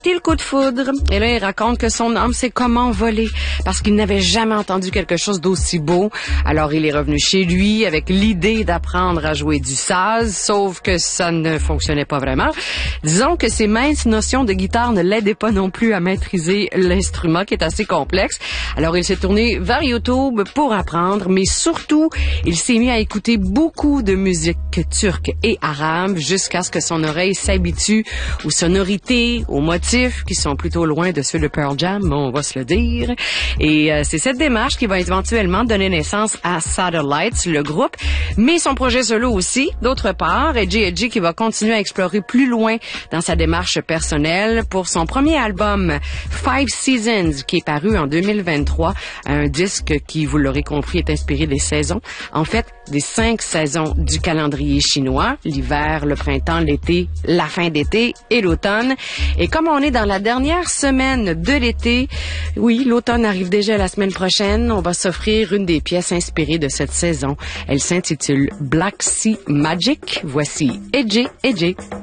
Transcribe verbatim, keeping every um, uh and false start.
le coup de foudre. Et là, il raconte que son âme s'est comme envolée parce qu'il n'avait jamais entendu quelque chose d'aussi beau. Alors, il est revenu chez lui avec l'idée d'apprendre à jouer du saz, sauf que ça ne fonctionnait pas vraiment. Disons que ses minces notions de guitare ne l'aidaient pas non plus à maîtriser l'instrument qui est assez complexe. Alors, il s'est tourné vers YouTube pour apprendre, mais surtout, il s'est mis à écouter beaucoup de musique turque et arabe jusqu'à ce que son oreille s'habitue aux sonorités, aux motifs qui sont plutôt loin de ceux de Pearl Jam, on va se le dire. Et euh, c'est cette démarche qui va éventuellement donner naissance à Satellites, le groupe, mais son projet solo aussi. D'autre part, Edgy Edgy qui va continuer à explorer plus loin dans sa démarche personnelle pour son premier album Five Seasons qui est paru en deux mille vingt-trois, un disque qui, vous l'aurez compris, est inspiré des saisons. En fait, des cinq saisons du calendrier chinois, l'hiver, le printemps, l'été, la fin d'été et l'automne. Et comme on est dans la dernière semaine de l'été, oui, l'automne arrive déjà la semaine prochaine, on va s'offrir une des pièces inspirées de cette saison. Elle s'intitule Black Sea Magic. Voici Edgy Edgy.